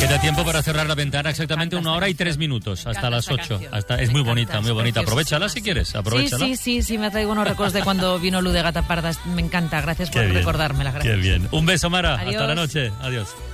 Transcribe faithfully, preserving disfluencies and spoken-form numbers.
queda tiempo para cerrar la ventana, exactamente una hora y tres minutos, hasta las ocho. Hasta, es muy bonita, muy bonita. Aprovechala si quieres, aprovechala. Sí, sí, sí, sí, me traigo unos recuerdos de cuando vino Luz de Gata Parda. Me encanta, gracias por recordármela. Gracias. Qué bien. Un beso, Mara. Adiós. Hasta la noche. Adiós.